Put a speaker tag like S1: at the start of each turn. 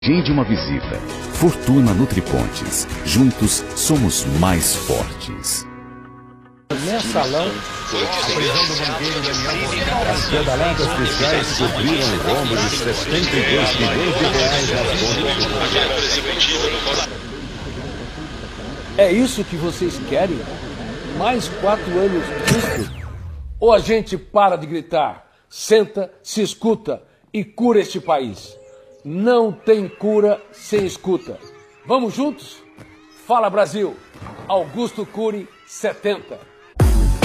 S1: Agende uma visita. Fortuna Nutripontes. Juntos somos mais fortes.
S2: Mensalão, a prisão do banqueiro Daniel. As pedaladas fiscais cobriram o rombo de 72 milhões de reais nas contas do...
S3: É isso que vocês querem? Mais 4 anos disso? Ou a gente para de gritar, senta, se escuta e cura este país? Não tem cura sem escuta. Vamos juntos? Fala Brasil! Augusto Cury, 70.